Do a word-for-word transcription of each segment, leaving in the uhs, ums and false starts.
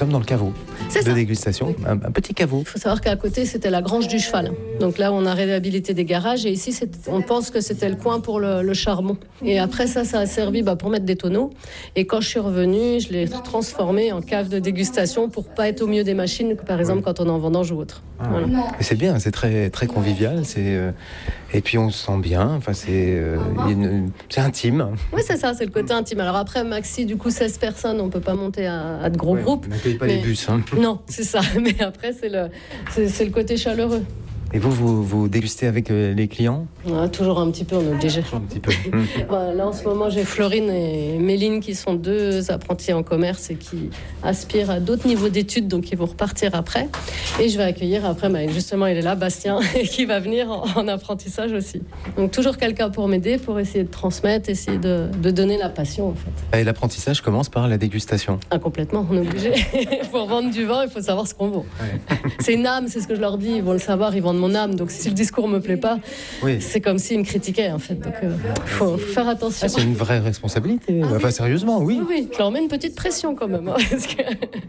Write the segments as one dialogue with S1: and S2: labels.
S1: sommes dans le caveau
S2: C'est
S1: de
S2: ça.
S1: dégustation, un, un petit caveau.
S2: Il faut savoir qu'à côté, c'était la grange du cheval. Donc là, on a réhabilité des garages et ici, c'est, on pense que c'était le coin pour le, le charbon. Et après ça, ça a servi bah, pour mettre des tonneaux. Et quand je suis revenue, je l'ai transformé en cave de dégustation pour pas être au milieu des machines, par exemple oui. quand on est en vendange ou autre.
S1: Ah.
S2: Voilà.
S1: Et c'est bien, c'est très, très convivial. C'est, euh, et puis on se sent bien. Enfin, c'est, euh, une, c'est intime.
S2: Oui, c'est ça, c'est le côté intime. Alors après, maxi, du coup, seize personnes, on peut pas monter à, à de gros
S1: ouais,
S2: groupes.
S1: On n'accueille pas
S2: mais...
S1: les bus. Hein.
S2: Non, c'est ça. Mais après, c'est le, c'est, c'est le côté chaleureux.
S1: Et vous, vous, vous dégustez avec euh, les clients ?
S2: Ouais, toujours un petit peu, on est obligé.
S1: Un petit peu.
S2: Bah, là, en ce moment, j'ai Florine et Méline qui sont deux apprentis en commerce et qui aspirent à d'autres niveaux d'études, donc ils vont repartir après. Et je vais accueillir après, bah, justement, il est là, Bastien, qui va venir en, en apprentissage aussi. Donc toujours quelqu'un pour m'aider, pour essayer de transmettre, essayer de, de donner la passion, en fait.
S1: Et l'apprentissage commence par la dégustation.
S2: Ah, complètement, on est obligé. Pour vendre du vin, il faut savoir ce qu'on vaut. Ouais. C'est une âme, c'est ce que je leur dis, ils vont le savoir, ils vendent mon âme. Donc si le discours me plaît pas, oui. c'est comme s'ils me critiquaient en fait. Donc euh, faut, faut faire attention.
S1: Ah, c'est une vraie responsabilité. Ah, enfin oui. Sérieusement, oui.
S2: oui. Oui, je leur mets une petite pression quand même, hein, parce que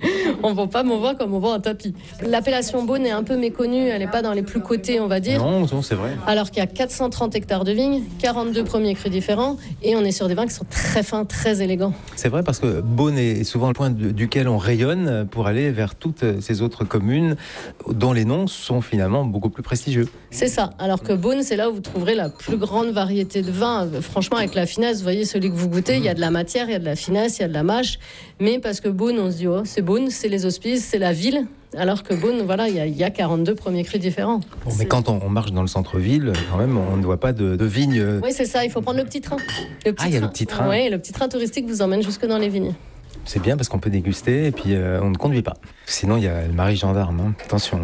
S2: on vend pas mon vin comme on vend un tapis. L'appellation Beaune est un peu méconnue, elle est pas dans les plus cotés, on va dire.
S1: Non, non, c'est vrai.
S2: Alors qu'il y a quatre cent trente hectares de vignes, quarante-deux premiers crus différents, et on est sur des vins qui sont très fins, très élégants.
S1: C'est vrai parce que Beaune est souvent le point duquel on rayonne pour aller vers toutes ces autres communes dont les noms sont finalement beaucoup plus prestigieux.
S2: C'est ça. Alors que Beaune, c'est là où vous trouverez la plus grande variété de vins. Franchement, avec la finesse, vous voyez, celui que vous goûtez, il y a de la matière, il y a de la finesse, il y a de la mâche. Mais parce que Beaune, on se dit, oh, c'est Beaune, c'est les hospices, c'est la ville. Alors que Beaune, voilà, il y a, il y a quarante-deux premiers crus différents.
S1: Bon, mais quand on, on marche dans le centre-ville, quand même, on ne voit pas de, de vignes.
S2: Oui, c'est ça. Il faut prendre le petit train.
S1: Le petit ah, il y a le petit train.
S2: Oui, le petit train touristique vous emmène jusque dans les vignes.
S1: C'est bien parce qu'on peut déguster et puis euh, on ne conduit pas. Sinon, il y a le mari gendarme. Hein. Attention.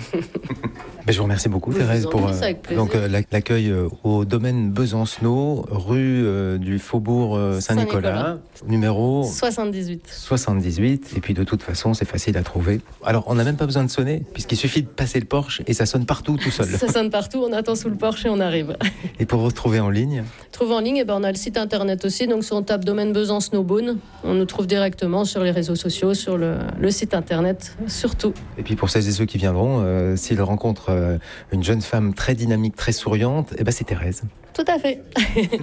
S1: Mais je vous remercie beaucoup,
S2: oui,
S1: Thérèse, pour
S2: euh,
S1: donc, euh, l'accueil euh, au domaine Besancenot, rue euh, du Faubourg euh, Saint-Nicolas, Saint-Nicolas, numéro
S2: soixante-dix-huit.
S1: soixante-dix-huit. Et puis de toute façon, c'est facile à trouver. Alors, on n'a même pas besoin de sonner, puisqu'il suffit de passer le porche et ça sonne partout tout seul.
S2: Ça sonne partout, on attend sous le porche et on arrive.
S1: Et pour retrouver en ligne
S2: Trouver en ligne, eh ben, on a le site internet aussi. Donc, si on tape domaine Besancenot-Beaune, on nous trouve directement sur les réseaux sociaux, sur le, le site internet, surtout.
S1: Et puis pour celles et ceux qui viendront, euh, s'ils rencontrent euh, une jeune femme très dynamique, très souriante, eh ben c'est Thérèse.
S2: Tout à fait.